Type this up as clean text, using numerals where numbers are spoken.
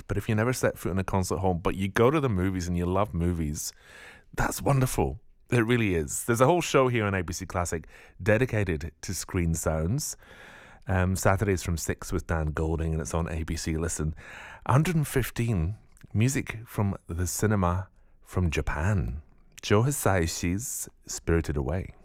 But if you never set foot in a concert hall, but you go to the movies and you love movies, that's wonderful. It really is. There's a whole show here on ABC Classic dedicated to screen sounds. Saturdays from 6 with Dan Golding, and it's on ABC Listen. 115 music from the cinema from Japan. Joe Hisaishi's Spirited Away.